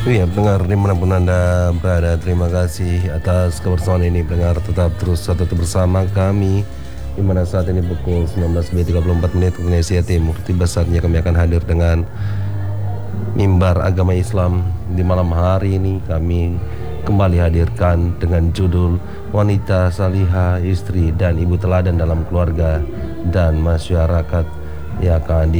Iya, pendengar dimanapun Anda berada, terima kasih atas kebersamaan ini. Pendengar tetap bersama kami, di mana saat ini pukul 19.34 menit waktu Indonesia Timur. Tiba saatnya kami akan hadir dengan mimbar agama Islam. Di malam hari ini kami kembali hadirkan dengan judul Wanita Salihah, Istri dan Ibu Teladan dalam Keluarga dan Masyarakat, yang akan